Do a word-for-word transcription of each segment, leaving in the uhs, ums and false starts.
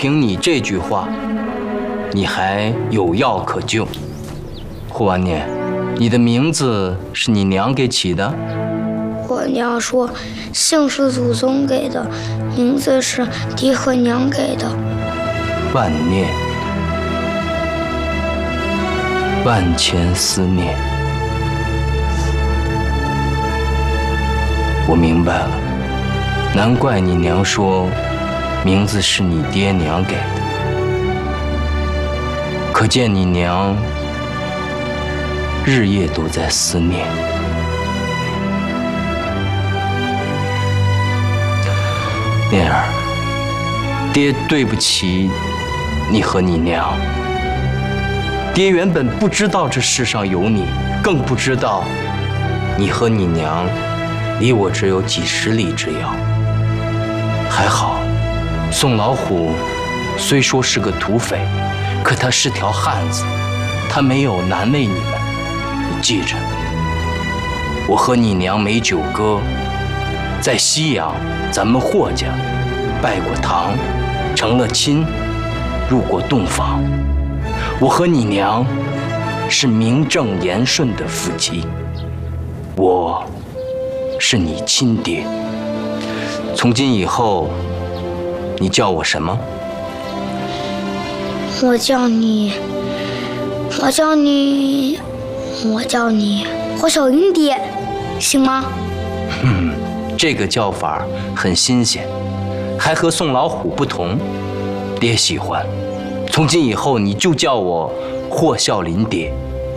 凭你这句话，你还有药可救。霍万念，你的名字是你娘给起的？ 我娘说，姓是祖宗给的，名字是爹和娘给的。 万念，万千思念。我明白了，难怪你娘说，名字是你爹娘给的。可见你娘日夜都在思念。念儿，爹对不起你和你娘。爹原本不知道这世上有你，更不知道你和你娘离我只有几十里之遥。还好，宋老虎虽说是个土匪，可他是条汉子，他没有难为你们。你记着，我和你娘没九哥，在西洋咱们霍家拜过堂，成了亲，入过洞房。我和你娘是名正言顺的夫妻，我是你亲爹。从今以后，你叫我什么？ 我叫你，我叫你，我叫你霍小云爹，行吗？ 嗯，这个叫法很新鲜，还和宋老虎不同，爹喜欢。从今以后，你就叫我霍孝林爹。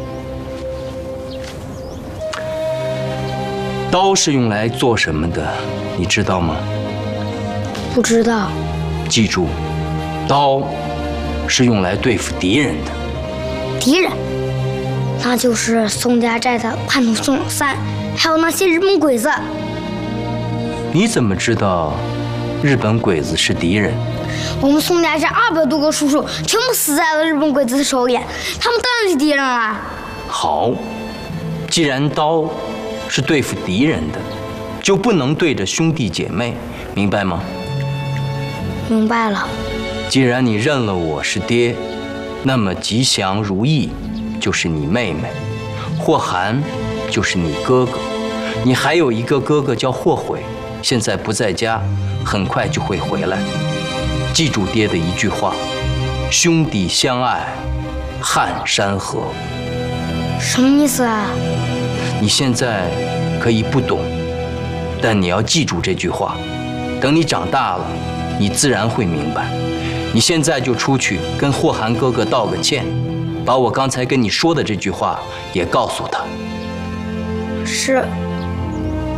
刀是用来做什么的，你知道吗？ 不知道。 记住，刀是用来对付敌人的。 敌人，那就是宋家寨的叛徒宋老三，还有那些日本鬼子。 你怎么知道日本鬼子是敌人？ 我们宋家寨二百多个叔叔全部死在了日本鬼子的手里，他们当然是敌人了。 好，既然刀是对付敌人的，就不能对着兄弟姐妹，明白吗？ 明白了。 既然你认了我是爹，那么吉祥如意就是你妹妹，霍涵就是你哥哥，你还有一个哥哥叫霍悔，现在不在家，很快就会回来。记住爹的一句话：兄弟相爱，撼山河。 什么意思啊？ 你现在可以不懂，但你要记住这句话。等你长大了，你自然会明白。你现在就出去跟霍涵哥哥道个歉，把我刚才跟你说的这句话也告诉他。 是。